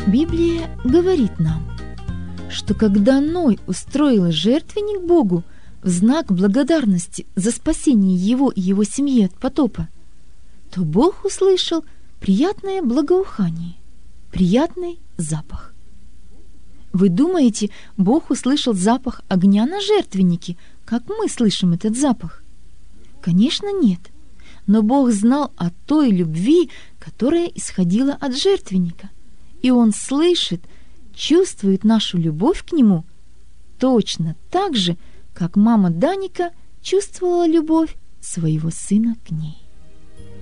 Библия говорит нам, что когда Ной устроил жертвенник Богу в знак благодарности за спасение его и его семьи от потопа, то Бог услышал приятное благоухание, приятный запах. Вы думаете, Бог услышал запах огня на жертвеннике, как мы слышим этот запах? Конечно, нет. Но Бог знал о той любви, которая исходила от жертвенника, и Он слышит, чувствует нашу любовь к Нему точно так же, как мама Даника чувствовала любовь своего сына к ней.